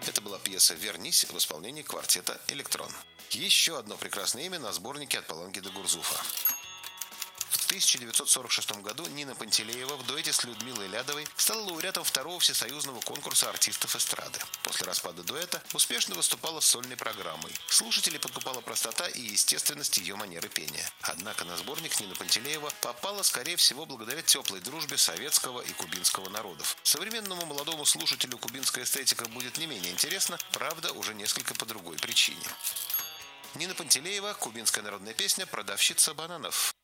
Это была пьеса «Вернись» в исполнении квартета «Электрон». Еще одно прекрасное имя на сборнике от Полонги до Гурзуфа. В 1946 году Нина Пантелеева в дуэте с Людмилой Лядовой стала лауреатом второго всесоюзного конкурса артистов эстрады. После распада дуэта успешно выступала с сольной программой. Слушателей подкупала простота и естественность ее манеры пения. Однако на сборник Нина Пантелеева попала, скорее всего, благодаря теплой дружбе советского и кубинского народов. Современному молодому слушателю кубинская эстетика будет не менее интересна, правда, уже несколько по другой причине. Нина Пантелеева, кубинская народная песня «Продавщица бананов».